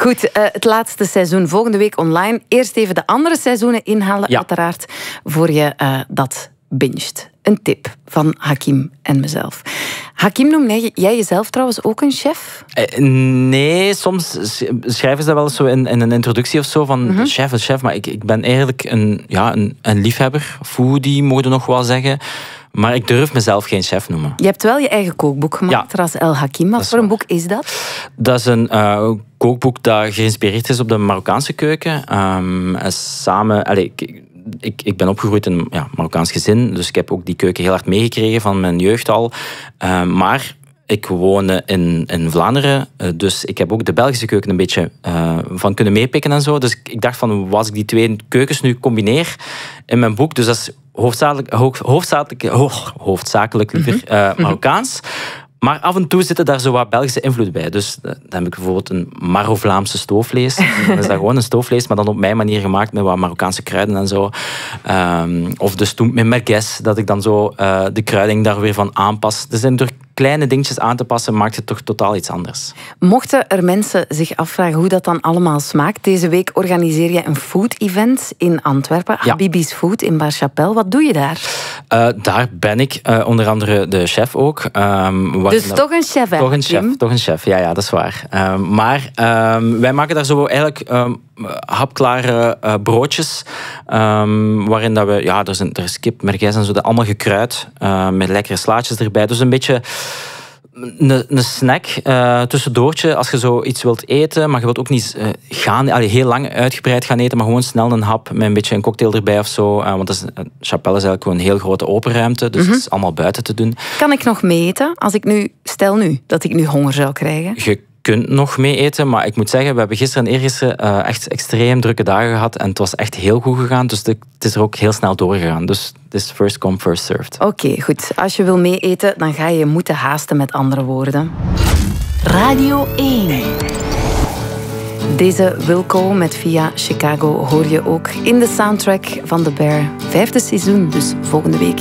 Goed, het laatste seizoen volgende week online. Eerst even de andere seizoenen inhalen, uiteraard, voor je dat binget. Een tip van Hakim en mezelf. Hakim, noem jij jezelf trouwens ook een chef? Nee, soms schrijven ze dat wel zo in een introductie of zo, van een chef. Maar ik ben eigenlijk een liefhebber. Foodie, mogen we nog wel zeggen. Maar ik durf mezelf geen chef noemen. Je hebt wel je eigen kookboek gemaakt, Ras El Hakim. Wat voor een boek is dat? Dat is een kookboek dat geïnspireerd is op de Marokkaanse keuken. Ik ben opgegroeid in een Marokkaans gezin, dus ik heb ook die keuken heel hard meegekregen van mijn jeugd al. Maar ik woonde in Vlaanderen, dus ik heb ook de Belgische keuken een beetje van kunnen meepikken en zo. Dus ik dacht van, als ik die twee keukens nu combineer in mijn boek, dus dat is hoofdzakelijk liever Marokkaans. Maar af en toe zitten daar zo wat Belgische invloeden bij. Dus dan heb ik bijvoorbeeld een Maro-Vlaamse stoofvlees. Dan is dat gewoon een stoofvlees, maar dan op mijn manier gemaakt met wat Marokkaanse kruiden en zo. Of de stoem met merguez, dat ik dan zo de kruiding daar weer van aanpas. Dus door kleine dingetjes aan te passen, maakt het toch totaal iets anders. Mochten er mensen zich afvragen hoe dat dan allemaal smaakt, deze week organiseer je een food-event in Antwerpen. Habibi's Food in Bar-Chapelle. Wat doe je daar? Daar ben ik onder andere de chef ook. Dus toch een chef, hè? Toch een chef, ja, dat is waar. Maar wij maken daar zo eigenlijk hapklare broodjes. Waarin dat we... Ja, er is kip, merguez en zo. Dat allemaal gekruid. Met lekkere slaatjes erbij. Dus een beetje een snack, tussendoortje. Als je zoiets wilt eten, maar je wilt ook niet heel lang uitgebreid gaan eten, maar gewoon snel een hap met een beetje een cocktail erbij of zo. Want Chapelle is eigenlijk gewoon een heel grote open ruimte. Dus het is allemaal buiten te doen. Kan ik nog mee eten? Als ik stel nu dat ik nu honger zou krijgen. Je kunt nog mee eten, maar ik moet zeggen, we hebben gisteren en eergisteren echt extreem drukke dagen gehad en het was echt heel goed gegaan, dus het is er ook heel snel doorgegaan. Dus het is first come, first served. Oké, goed. Als je wil mee eten, dan ga je moeten haasten, met andere woorden. Radio 1. Deze Wilco met Via Chicago hoor je ook in de soundtrack van The Bear. 5e seizoen, dus volgende week